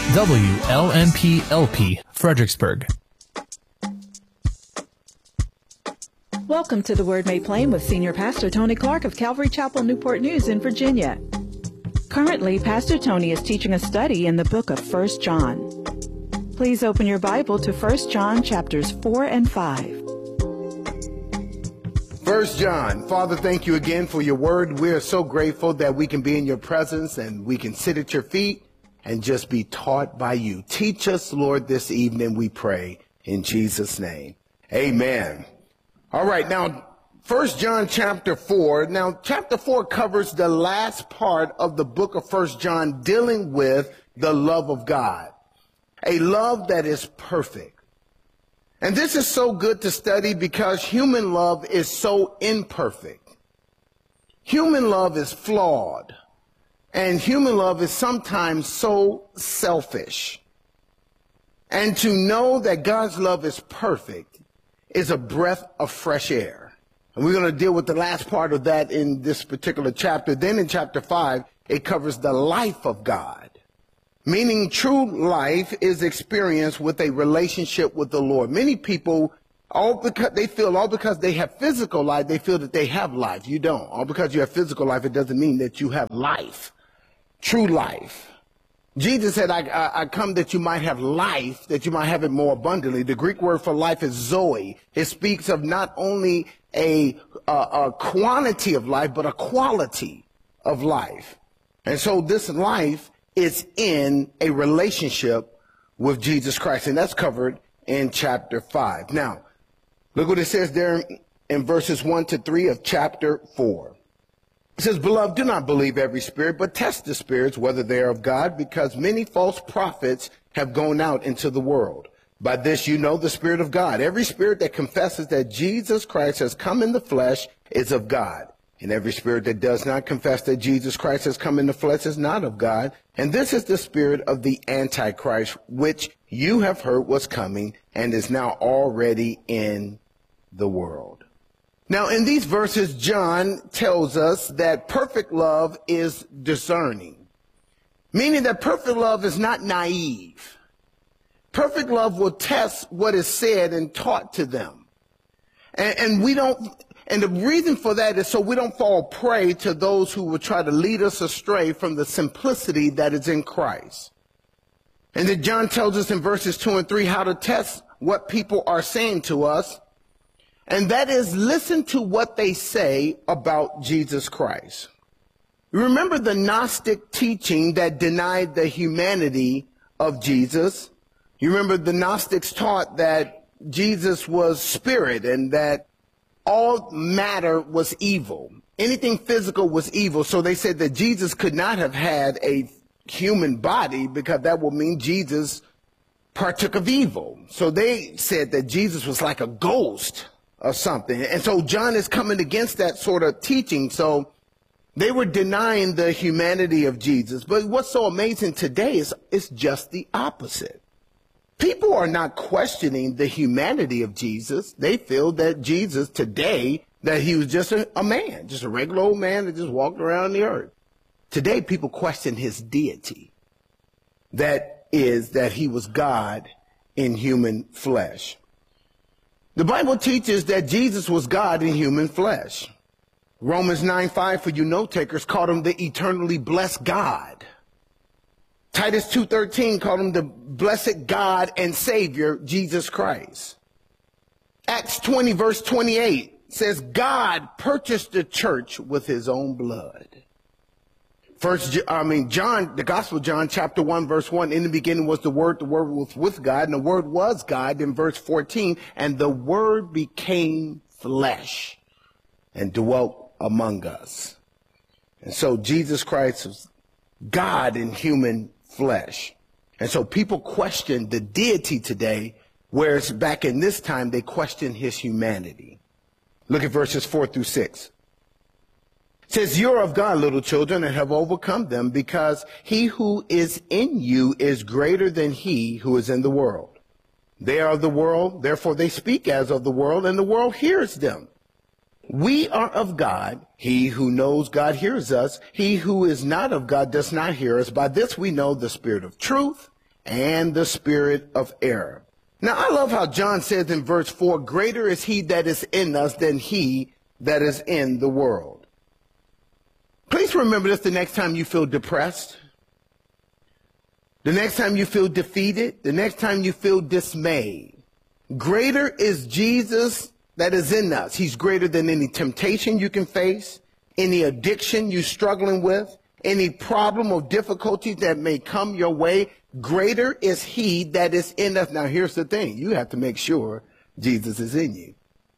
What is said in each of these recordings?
WLNP-LP, Fredericksburg. Welcome to The Word Made Plain with Senior Pastor Tony Clark of Calvary Chapel, Newport News in Virginia. Currently, Pastor Tony is teaching a study in the book of 1 John. Please open your Bible to 1 John chapters 4 and 5. 1 John. Father, thank you again for your word. We are so grateful that we can be in your presence and we can sit at your feet and just be taught by you. Teach us, Lord, this evening, we pray in Jesus' name. Amen. All right, now, 1 John chapter 4. Now, chapter 4 covers the last part of the book of 1 John dealing with the love of God, a love that is perfect. And this is so good to study because human love is so imperfect. Human love is flawed. And human love is sometimes so selfish. And to know that God's love is perfect is a breath of fresh air. And we're going to deal with the last part of that in this particular chapter. Then in chapter 5, it covers the life of God. Meaning true life is experienced with a relationship with the Lord. Many people, all because they have physical life, they feel that they have life. You don't. All because you have physical life, it doesn't mean that you have life. True life. Jesus said, I come that you might have life, that you might have it more abundantly. The Greek word for life is zoe. It speaks of not only a quantity of life, but a quality of life. And so this life is in a relationship with Jesus Christ. And that's covered in chapter 5. Now, look what it says there in verses 1 to 3 of chapter 4. It says, Beloved, do not believe every spirit, but test the spirits, whether they are of God, because many false prophets have gone out into the world. By this you know the Spirit of God. Every spirit that confesses that Jesus Christ has come in the flesh is of God. And every spirit that does not confess that Jesus Christ has come in the flesh is not of God. And this is the spirit of the Antichrist, which you have heard was coming and is now already in the world. Now, in these verses, John tells us that perfect love is discerning, meaning that perfect love is not naive. Perfect love will test what is said and taught to them. And the reason for that is so we don't fall prey to those who will try to lead us astray from the simplicity that is in Christ. And then John tells us in verses 2 and 3 how to test what people are saying to us. And that is, listen to what they say about Jesus Christ. Remember the Gnostic teaching that denied the humanity of Jesus? You remember the Gnostics taught that Jesus was spirit and that all matter was evil. Anything physical was evil. So they said that Jesus could not have had a human body because that would mean Jesus partook of evil. So they said that Jesus was like a ghost or something. And so John is coming against that sort of teaching. So they were denying the humanity of Jesus. But what's so amazing today is it's just the opposite. People are not questioning the humanity of Jesus. They feel that Jesus today, that he was just a man, just a regular old man that just walked around the earth. Today, people question his deity. That is that he was God in human flesh. The Bible teaches that Jesus was God in human flesh. Romans 9:5, for you note takers, called him the eternally blessed God. Titus 2:13 called him the blessed God and Savior, Jesus Christ. Acts 20 verse 28 says God purchased the church with his own blood. The Gospel of John chapter 1 verse 1, in the beginning was the Word was with God, and the Word was God, in verse 14, and the Word became flesh and dwelt among us. And so Jesus Christ was God in human flesh. And so people question the deity today, whereas back in this time they questioned his humanity. Look at verses 4 through 6. It says, you're of God, little children, and have overcome them, because he who is in you is greater than he who is in the world. They are of the world, therefore they speak as of the world, and the world hears them. We are of God. He who knows God hears us. He who is not of God does not hear us. By this we know the spirit of truth and the spirit of error. Now, I love how John says in verse 4, greater is he that is in us than he that is in the world. Please remember this the next time you feel depressed, the next time you feel defeated, the next time you feel dismayed. Greater is Jesus that is in us. He's greater than any temptation you can face, any addiction you're struggling with, any problem or difficulty that may come your way. Greater is he that is in us. Now, here's the thing. You have to make sure Jesus is in you.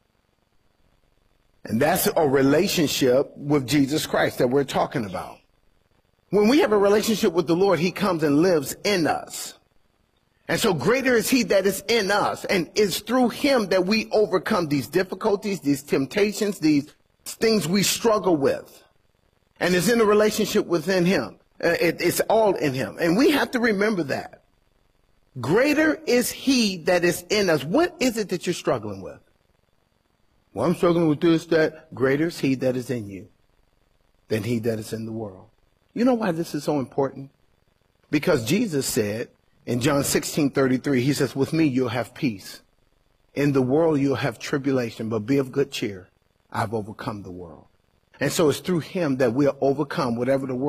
And that's a relationship with Jesus Christ that we're talking about. When we have a relationship with the Lord, he comes and lives in us. And so greater is he that is in us. And it's through him that we overcome these difficulties, these temptations, these things we struggle with. And it's in a relationship within him. It's all in him. And we have to remember that. Greater is he that is in us. What is it that you're struggling with? Well, I'm struggling with this, that. Greater is he that is in you than he that is in the world. You know why this is so important? Because Jesus said in John 16:33, he says, with me you'll have peace. In the world you'll have tribulation, but be of good cheer. I've overcome the world. And so it's through him that we'll overcome whatever the world